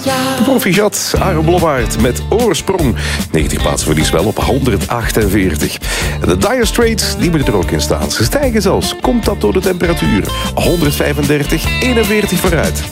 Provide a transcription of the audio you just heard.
Proficiat, Aaron Blommaert met Oorsprong. 90 plaatsen verlies wel op 148. En de Dire Straits, die moeten er ook in staan. Ze stijgen zelfs. Komt dat door de temperatuur? 135, 41 vooruit.